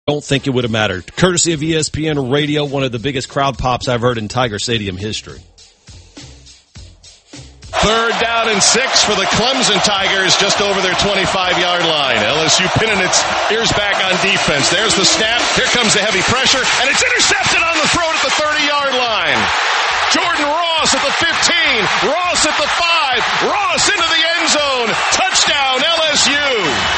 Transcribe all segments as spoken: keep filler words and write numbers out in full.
Don't think it would have mattered. Courtesy of E S P N Radio, one of the biggest crowd pops I've heard in Tiger Stadium history. Third down and six for the Clemson Tigers just over their twenty-five-yard line. L S U pinning its ears back on defense. There's the snap. Here comes the heavy pressure, and it's intercepted on the throat at the thirty-yard line. Jordan Ross at the fifteen. Ross at the five. Ross into the end zone. Touchdown, L S U.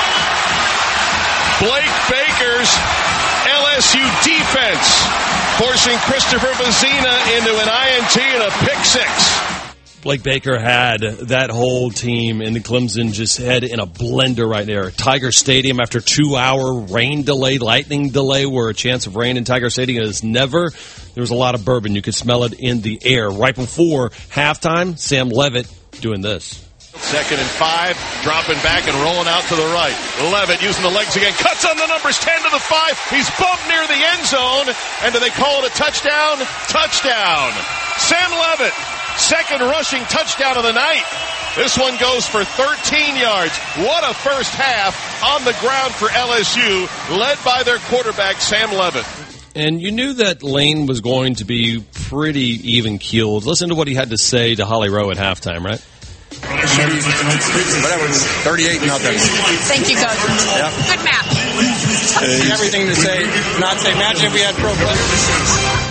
Blake Baker's L S U defense forcing Christopher Vazina into an I N T and a pick six. Blake Baker had that whole team in the Clemson just head in a blender right there. Tiger Stadium after two-hour rain delay, lightning delay, where a chance of rain in Tiger Stadium is never. There was a lot of bourbon. You could smell it in the air. Right before halftime, Sam Levitt doing this. Second and five, dropping back and rolling out to the right. Levitt using the legs again, cuts on the numbers ten to the five. He's bumped near the end zone. And do they call it a touchdown? Touchdown. Sam Levitt, second rushing touchdown of the night. This one goes for thirteen yards. What a first half on the ground for L S U, led by their quarterback, Sam Levitt. And you knew that Lane was going to be pretty even-keeled. Listen to what he had to say to Holly Rowe at halftime, right? Whatever, thirty-eight nothing. Thank you, Coach. Yep. Good match. Everything to say, not say. Imagine if we had pro players.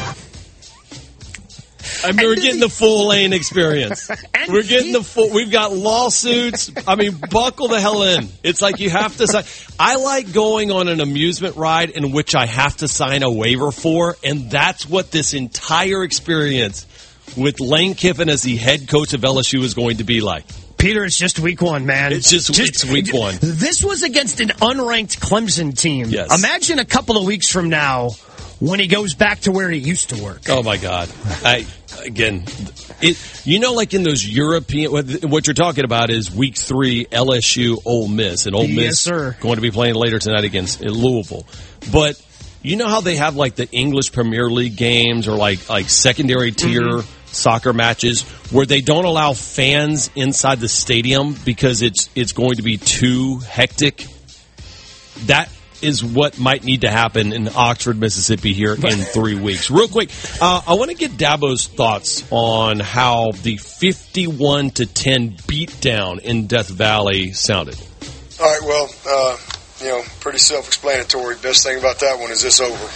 I mean, we're getting the full Lane experience. We're getting the full. We've got lawsuits. I mean, buckle the hell in. It's like you have to sign. I like going on an amusement ride in which I have to sign a waiver for, and that's what this entire experience with Lane Kiffin as the head coach of L S U is going to be like. Peter, it's just week one, man. It's just, just it's week one. This was against an unranked Clemson team. Yes. Imagine a couple of weeks from now when he goes back to where he used to work. Oh, my God. I Again, it you know, like in those European, what you're talking about is week three, L S U, Ole Miss. And Ole Miss yes, sir. going to be playing later tonight against Louisville. But you know how they have like the English Premier League games or like, like secondary tier mm-hmm. soccer matches where they don't allow fans inside the stadium because it's it's going to be too hectic? That is what might need to happen in Oxford, Mississippi here in three weeks. Real quick, uh, I want to get Dabo's thoughts on how the fifty-one to ten beatdown in Death Valley sounded. All right, well, uh, you know, pretty self-explanatory. Best thing about that one is it's over.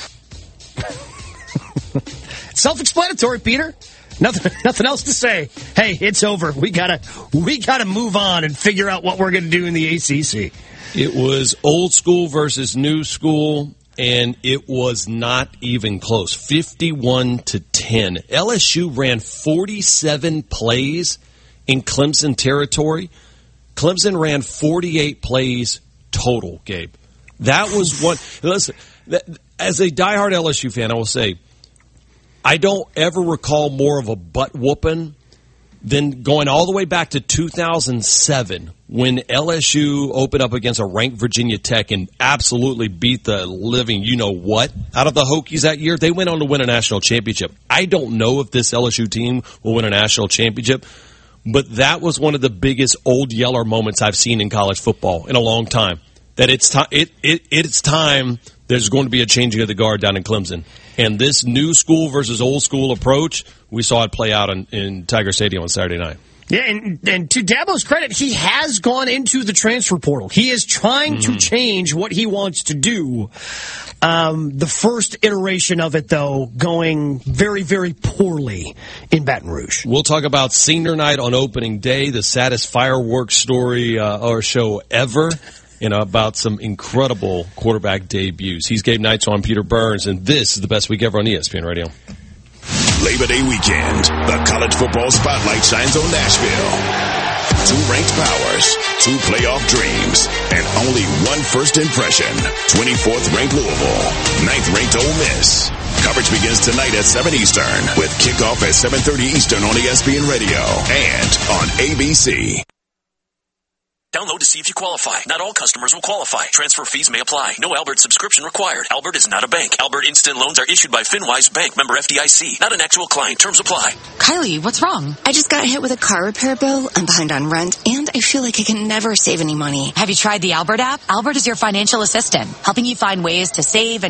Self-explanatory, Peter. Nothing, nothing else to say. Hey, it's over. We gotta, we gotta move on and figure out what we're gonna do in the A C C. It was old school versus new school, and it was not even close. fifty-one to ten. L S U ran forty-seven plays in Clemson territory. Clemson ran forty-eight plays total, Gabe. That was one. Listen, that, as a diehard L S U fan, I will say, I don't ever recall more of a butt whooping than going all the way back to two thousand seven when L S U opened up against a ranked Virginia Tech and absolutely beat the living you-know-what out of the Hokies that year. They went on to win a national championship. I don't know if this L S U team will win a national championship, but that was one of the biggest old yeller moments I've seen in college football in a long time. That it's, ti- it, it, it's time there's going to be a changing of the guard down in Clemson. And this new school versus old school approach, we saw it play out in, in Tiger Stadium on Saturday night. Yeah, and, and to Dabo's credit, he has gone into the transfer portal. He is trying mm. to change what he wants to do. Um, the first iteration of it, though, going very, very poorly in Baton Rouge. We'll talk about senior night on opening day, the saddest fireworks story uh, or show ever. You know, about some incredible quarterback debuts. He's Gabe Knights, on Peter Burns, and this is the best week ever on E S P N Radio. Labor Day weekend, the college football spotlight shines on Nashville. Two ranked powers, two playoff dreams, and only one first impression. twenty-fourth ranked Louisville, ninth ranked Ole Miss. Coverage begins tonight at seven Eastern with kickoff at seven thirty Eastern on E S P N Radio and on A B C. Download to see if you qualify. Not all customers will qualify. Transfer fees may apply. No Albert subscription required. Albert is not a bank. Albert Instant Loans are issued by FinWise Bank, member F D I C. Not an actual client. Terms apply. Kylie, what's wrong? I just got hit with a car repair bill. I'm behind on rent, and I feel like I can never save any money. Have you tried the Albert app? Albert is your financial assistant, helping you find ways to save and